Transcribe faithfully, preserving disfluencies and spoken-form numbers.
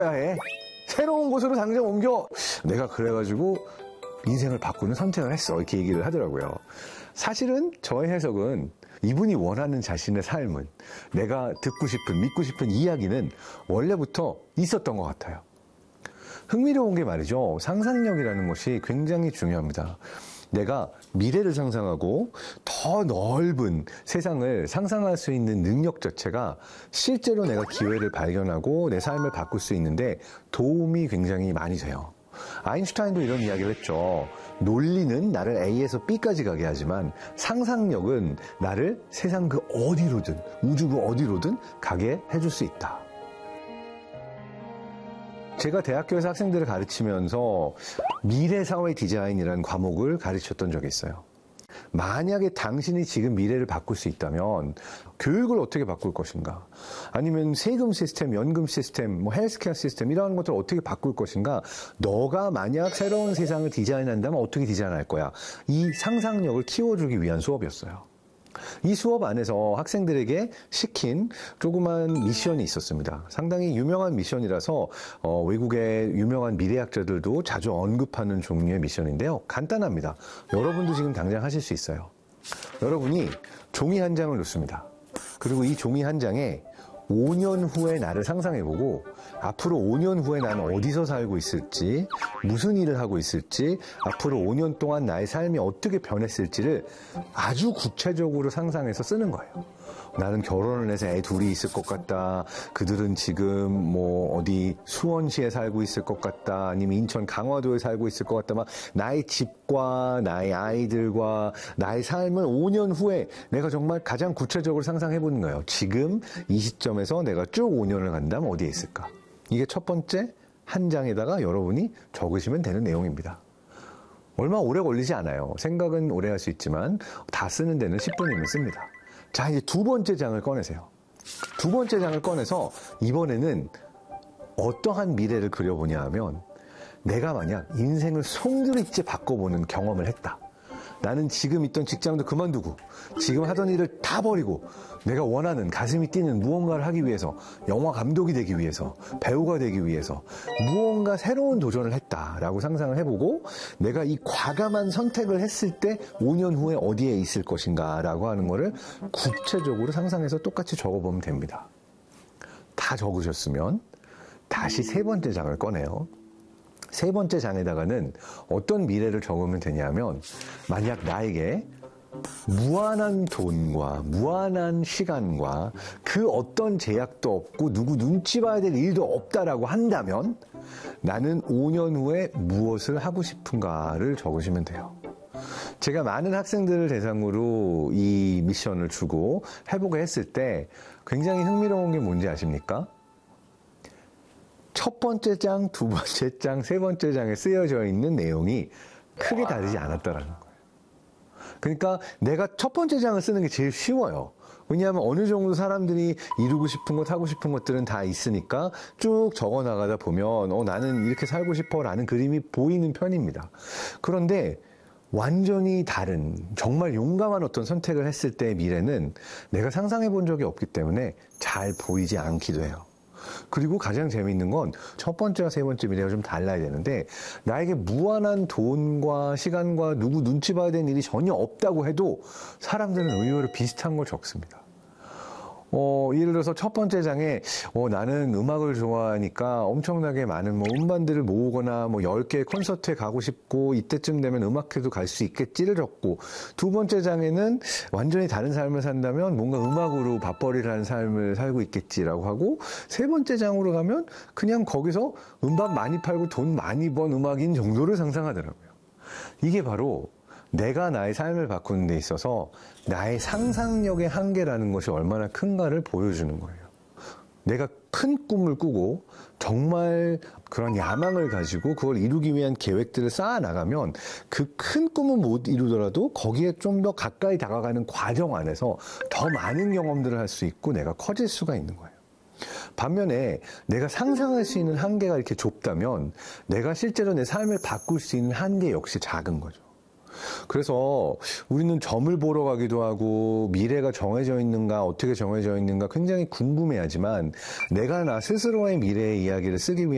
해. 새로운 곳으로 당장 옮겨. 내가 그래가지고 인생을 바꾸는 선택을 했어. 이렇게 얘기를 하더라고요. 사실은 저의 해석은 이분이 원하는 자신의 삶은, 내가 듣고 싶은, 믿고 싶은 이야기는 원래부터 있었던 것 같아요. 흥미로운 게 말이죠. 상상력이라는 것이 굉장히 중요합니다. 내가 미래를 상상하고 더 넓은 세상을 상상할 수 있는 능력 자체가 실제로 내가 기회를 발견하고 내 삶을 바꿀 수 있는데 도움이 굉장히 많이 돼요. 아인슈타인도 이런 이야기를 했죠. 논리는 나를 A에서 B까지 가게 하지만 상상력은 나를 세상 그 어디로든, 우주 그 어디로든 가게 해줄 수 있다. 제가 대학교에서 학생들을 가르치면서 미래사회 디자인이라는 과목을 가르쳤던 적이 있어요. 만약에 당신이 지금 미래를 바꿀 수 있다면 교육을 어떻게 바꿀 것인가, 아니면 세금 시스템, 연금 시스템, 뭐 헬스케어 시스템 이런 것들을 어떻게 바꿀 것인가, 너가 만약 새로운 세상을 디자인한다면 어떻게 디자인할 거야, 이 상상력을 키워주기 위한 수업이었어요. 이 수업 안에서 학생들에게 시킨 조그만 미션이 있었습니다. 상당히 유명한 미션이라서 어, 외국의 유명한 미래학자들도 자주 언급하는 종류의 미션인데요. 간단합니다. 여러분도 지금 당장 하실 수 있어요. 여러분이 종이 한 장을 놓습니다. 그리고 이 종이 한 장에 오 년 후의 나를 상상해보고 앞으로 오 년 후에 나는 어디서 살고 있을지, 무슨 일을 하고 있을지, 앞으로 오 년 동안 나의 삶이 어떻게 변했을지를 아주 구체적으로 상상해서 쓰는 거예요. 나는 결혼을 해서 애 둘이 있을 것 같다. 그들은 지금 뭐 어디 수원시에 살고 있을 것 같다. 아니면 인천 강화도에 살고 있을 것 같다. 막 나의 집과 나의 아이들과 나의 삶을 오 년 후에 내가 정말 가장 구체적으로 상상해보는 거예요. 지금 이 시점에서 내가 쭉 오 년을 간다면 어디에 있을까? 이게 첫 번째 한 장에다가 여러분이 적으시면 되는 내용입니다. 얼마 오래 걸리지 않아요. 생각은 오래 할 수 있지만 다 쓰는 데는 십 분이면 씁니다. 자, 이제 두 번째 장을 꺼내세요. 두 번째 장을 꺼내서 이번에는 어떠한 미래를 그려보냐 하면, 내가 만약 인생을 송두리째 바꿔보는 경험을 했다. 나는 지금 있던 직장도 그만두고 지금 하던 일을 다 버리고 내가 원하는 가슴이 뛰는 무언가를 하기 위해서, 영화 감독이 되기 위해서, 배우가 되기 위해서 무언가 새로운 도전을 했다라고 상상을 해보고, 내가 이 과감한 선택을 했을 때 오 년 후에 어디에 있을 것인가 라고 하는 거를 구체적으로 상상해서 똑같이 적어보면 됩니다. 다 적으셨으면 다시 세 번째 장을 꺼내요. 세 번째 장에다가는 어떤 미래를 적으면 되냐면, 만약 나에게 무한한 돈과 무한한 시간과 그 어떤 제약도 없고 누구 눈치 봐야 될 일도 없다라고 한다면 나는 오 년 후에 무엇을 하고 싶은가를 적으시면 돼요. 제가 많은 학생들을 대상으로 이 미션을 주고 해보게 했을 때 굉장히 흥미로운 게 뭔지 아십니까? 첫 번째 장, 두 번째 장, 세 번째 장에 쓰여져 있는 내용이 크게 다르지 않았다라는 거예요. 그러니까 내가 첫 번째 장을 쓰는 게 제일 쉬워요. 왜냐하면 어느 정도 사람들이 이루고 싶은 것, 하고 싶은 것들은 다 있으니까 쭉 적어 나가다 보면 어, 나는 이렇게 살고 싶어 라는 그림이 보이는 편입니다. 그런데 완전히 다른, 정말 용감한 어떤 선택을 했을 때의 미래는 내가 상상해 본 적이 없기 때문에 잘 보이지 않기도 해요. 그리고 가장 재미있는 건 첫 번째와 세 번째 미래가 좀 달라야 되는데, 나에게 무한한 돈과 시간과 누구 눈치 봐야 되는 일이 전혀 없다고 해도 사람들은 의외로 비슷한 걸 적습니다. 어, 예를 들어서 첫 번째 장에 어, 나는 음악을 좋아하니까 엄청나게 많은 뭐 음반들을 모으거나 뭐 열 개 콘서트에 가고 싶고 이때쯤 되면 음악회도 갈 수 있겠지를 적고, 두 번째 장에는 완전히 다른 삶을 산다면 뭔가 음악으로 밥벌이를 하는 삶을 살고 있겠지라고 하고, 세 번째 장으로 가면 그냥 거기서 음반 많이 팔고 돈 많이 번 음악인 정도를 상상하더라고요. 이게 바로 내가 나의 삶을 바꾸는 데 있어서 나의 상상력의 한계라는 것이 얼마나 큰가를 보여주는 거예요. 내가 큰 꿈을 꾸고 정말 그런 야망을 가지고 그걸 이루기 위한 계획들을 쌓아나가면 그 큰 꿈은 못 이루더라도 거기에 좀 더 가까이 다가가는 과정 안에서 더 많은 경험들을 할 수 있고 내가 커질 수가 있는 거예요. 반면에 내가 상상할 수 있는 한계가 이렇게 좁다면 내가 실제로 내 삶을 바꿀 수 있는 한계 역시 작은 거죠. 그래서 우리는 점을 보러 가기도 하고 미래가 정해져 있는가, 어떻게 정해져 있는가 굉장히 궁금해하지만, 내가 나 스스로의 미래의 이야기를 쓰기 위한